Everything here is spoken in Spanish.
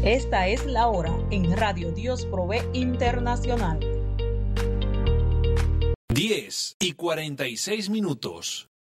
Esta es la hora en Radio Dios Provee Internacional. 10:46.